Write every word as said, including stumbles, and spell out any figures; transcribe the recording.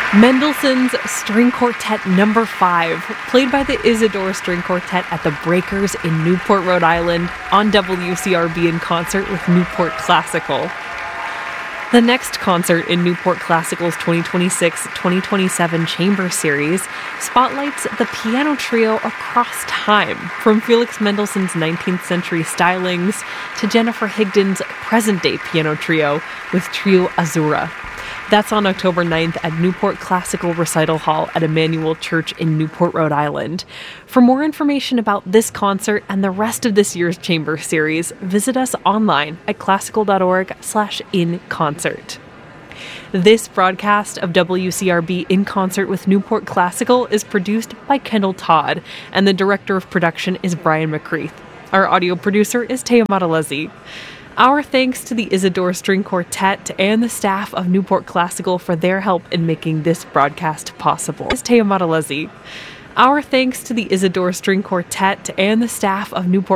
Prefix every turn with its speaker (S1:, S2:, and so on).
S1: Mendelssohn's String Quartet Number five, played by the Isidore String Quartet at the Breakers in Newport, Rhode Island, on W C R B in concert with Newport Classical. The next concert in Newport Classical's twenty twenty-six twenty twenty-seven Chamber Series spotlights the piano trio across time, from Felix Mendelssohn's nineteenth century stylings to Jennifer Higdon's present-day piano trio with Trio Azzurra. That's on October ninth at Newport Classical Recital Hall at Emmanuel Church in Newport, Rhode Island. For more information about this concert and the rest of this year's Chamber Series, visit us online at classical.org slash in concert. This broadcast of W C R B In Concert with Newport Classical is produced by Kendall Todd, and the director of production is Brian McCreath. Our audio producer is Teo Matalesi. Our thanks to the Isidore String Quartet and the staff of Newport Classical for their help in making this broadcast possible. It's Teo Matalesi. Our thanks to the Isidore String Quartet and the staff of Newport